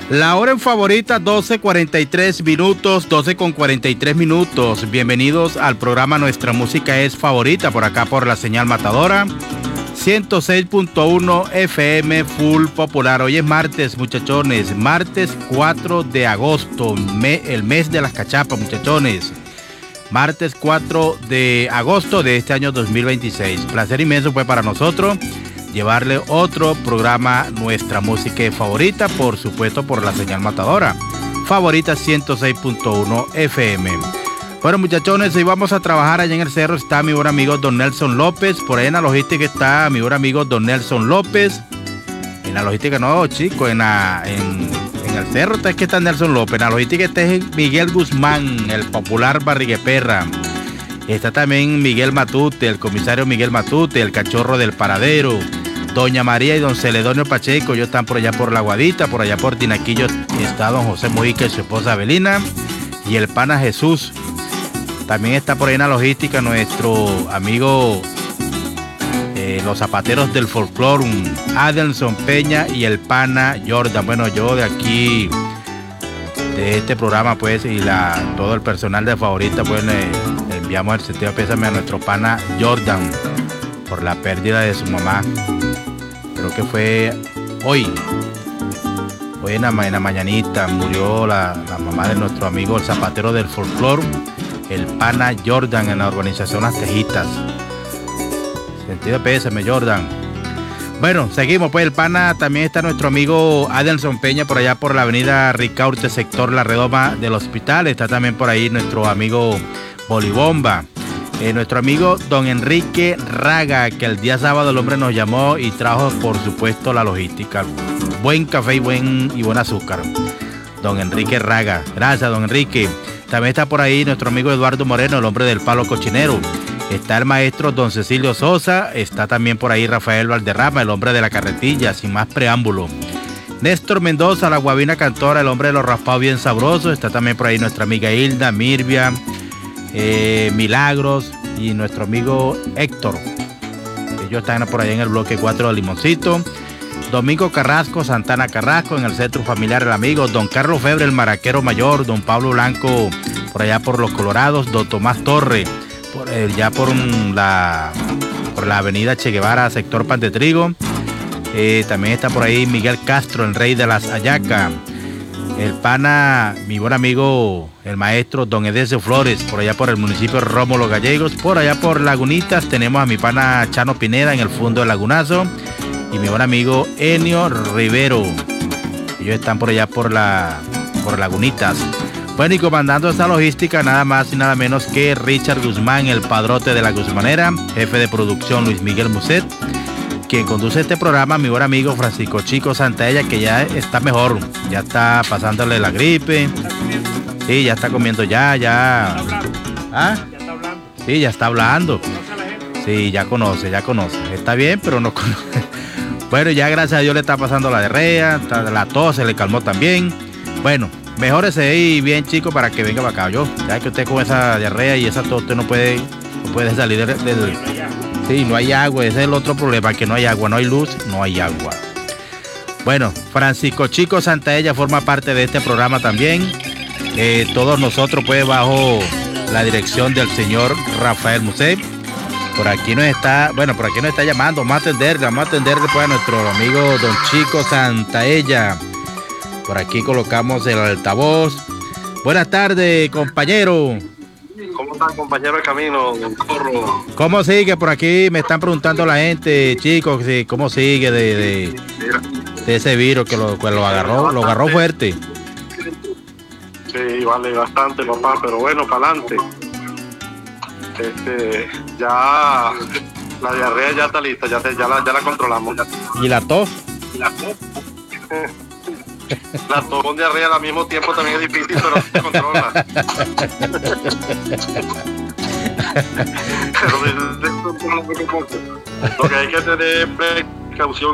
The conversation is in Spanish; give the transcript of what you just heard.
La hora en Favorita, 12:43 minutos, 12:43 minutos. Bienvenidos al programa Nuestra Música es Favorita, por acá por la señal Matadora, 106.1 FM Full Popular. Hoy es martes, muchachones, martes 4 de agosto, el mes de las cachapas, muchachones. Martes 4 de agosto de este año 2026. Placer inmenso fue para nosotros llevarle otro programa Nuestra Música Favorita, por supuesto por la señal Matadora, Favorita 106.1 FM. Bueno, muchachones, hoy vamos a trabajar allá en el cerro. Está mi buen amigo Don Nelson López. Por ahí en la logística está mi buen amigo Don Nelson López. En la logística no, chico, en el cerro está, es que está Nelson López. En la logística está Miguel Guzmán, el popular Barrigueperra. Está también Miguel Matute, el comisario Miguel Matute, el cachorro del paradero. Doña María y don Celedonio Pacheco, ellos están por allá por La Guadita, por allá por Tinaquillo está don José Mojica y su esposa Abelina, y el pana Jesús. También está por ahí en la logística nuestro amigo los zapateros del folclore, Adelson Peña y el pana Jordan. Bueno, yo de aquí, de este programa, pues, y todo el personal de Favorita, pues, le enviamos el sentido de pésame a nuestro pana Jordan por la pérdida de su mamá. Creo que fue hoy en la mañanita, murió la mamá de nuestro amigo el zapatero del folclore, el pana Jordan, en la urbanización Las Tejitas. Sentido de pésame, Jordan. Bueno, seguimos, pues. El pana también está nuestro amigo Adelson Peña, por allá por la avenida Ricaurte, sector La Redoma del Hospital. Está también por ahí nuestro amigo Bolibomba. Nuestro amigo don Enrique Raga, que el día sábado el hombre nos llamó y trajo, por supuesto, la logística. Buen café y buen azúcar. Don Enrique Raga. Gracias, don Enrique. También está por ahí nuestro amigo Eduardo Moreno, el hombre del palo cochinero. Está el maestro don Cecilio Sosa. Está también por ahí Rafael Valderrama, el hombre de la carretilla, sin más preámbulo. Néstor Mendoza, la guabina cantora, el hombre de los raspados bien sabrosos. Está también por ahí nuestra amiga Hilda, Mirvia, Milagros y nuestro amigo Héctor. Ellos están por allá en el bloque 4 de Limoncito. Domingo Carrasco, Santana Carrasco, en el centro familiar el amigo don Carlos Febre, el maraquero mayor, don Pablo Blanco, por allá por Los Colorados, don Tomás Torre, ya por la avenida Che Guevara, sector Pan de Trigo. También está por ahí Miguel Castro, el rey de las hallacas. El pana, mi buen amigo, el maestro don Edesio Flores, por allá por el municipio de Rómulo Gallegos. Por allá por Lagunitas tenemos a mi pana Chano Pineda en el fondo del Lagunazo. Y mi buen amigo Enio Rivero. Ellos están por allá por Lagunitas. Bueno, y comandando esta logística, nada más y nada menos que Richard Guzmán, el padrote de la Guzmanera, jefe de producción Luis Miguel Muset. Quien conduce este programa, mi buen amigo Francisco Chico Santaella, que ya está mejor, ya está pasándole la gripe. Sí, ya está comiendo ya. ¿Ah? Ya está hablando. Sí, ya está hablando. Sí, ya conoce. Está bien, pero no conoce. Bueno, ya gracias a Dios le está pasando la diarrea, la tos se le calmó también. Bueno, mejórese ahí bien, chico, para que venga para acá. Ya que usted con esa diarrea y esa tos, usted no puede salir del... Sí, no hay agua, ese es el otro problema, que no hay agua, no hay luz, no hay agua. Bueno, Francisco Chico Santaella forma parte de este programa también. Todos nosotros, pues, bajo la dirección del señor Rafael Muset. Por aquí nos está llamando, vamos a atenderle pues a nuestro amigo don Chico Santaella. Por aquí colocamos el altavoz. Buenas tardes, compañero. ¿Cómo está, compañero de camino, don Corro? ¿Cómo sigue por aquí? Me están preguntando la gente, chicos, ¿cómo sigue de ese virus que lo agarró fuerte? Sí, vale bastante, papá, pero bueno, para adelante. Ya la diarrea ya está lista, ya la controlamos. ¿Y la tos? La tos con diarrea al mismo tiempo también es difícil, pero se controla. Lo que hay que tener precaución